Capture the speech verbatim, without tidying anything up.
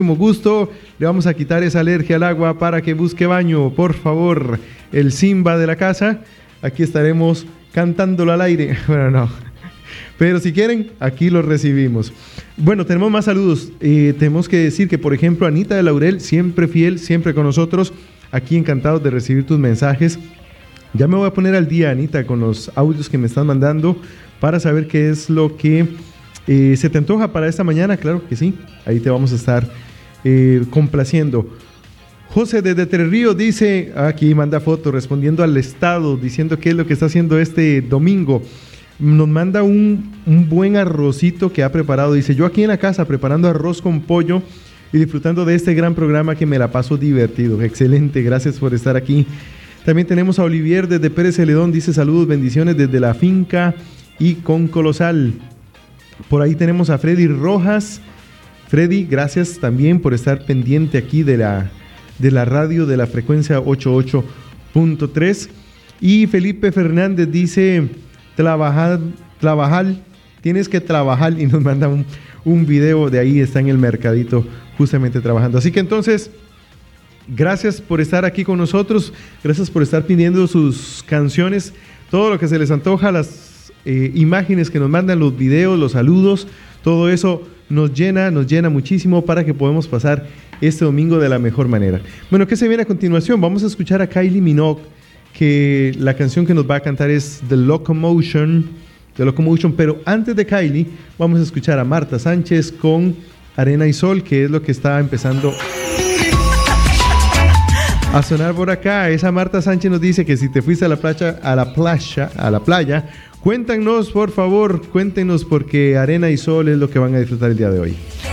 gusto, le vamos a quitar esa alergia al agua para que busque baño, por favor, el Simba de la casa. Aquí estaremos cantándolo al aire. Bueno, no, pero si quieren, aquí los recibimos. Bueno, tenemos más saludos. Eh, tenemos que decir que, por ejemplo, Anita de Laurel, siempre fiel, siempre con nosotros, aquí encantados de recibir tus mensajes. Ya me voy a poner al día, Anita, con los audios que me están mandando para saber qué es lo que eh, se te antoja para esta mañana. Claro que sí, ahí te vamos a estar eh, complaciendo. José desde Tres Ríos dice, aquí manda foto respondiendo al estado, diciendo qué es lo que está haciendo este domingo. Nos manda un, un buen arrocito que ha preparado. Dice, yo aquí en la casa preparando arroz con pollo y disfrutando de este gran programa que me la paso divertido. Excelente, gracias por estar aquí. También tenemos a Olivier desde Pérez Celedón, dice saludos, bendiciones desde la finca y con Colosal. Por ahí tenemos a Freddy Rojas. Freddy, gracias también por estar pendiente aquí de la, de la radio de la frecuencia ochenta y ocho punto tres. Y Felipe Fernández dice, trabajar, trabajar, tienes que trabajar, y nos manda un, un video de ahí, está en el mercadito justamente trabajando. Así que entonces, gracias por estar aquí con nosotros, gracias por estar pidiendo sus canciones, todo lo que se les antoja, las eh, imágenes que nos mandan, los videos, los saludos, todo eso nos llena, nos llena muchísimo para que podamos pasar este domingo de la mejor manera. Bueno, ¿qué se viene a continuación? Vamos a escuchar a Kylie Minogue, que la canción que nos va a cantar es The Locomotion, The Locomotion, pero antes de Kylie vamos a escuchar a Marta Sánchez con Arena y Sol, que es lo que está empezando a sonar por acá. Esa Marta Sánchez nos dice que si te fuiste a la playa, a la playa, a la playa, cuéntanos, por favor, cuéntenos, porque Arena y Sol es lo que van a disfrutar el día de hoy.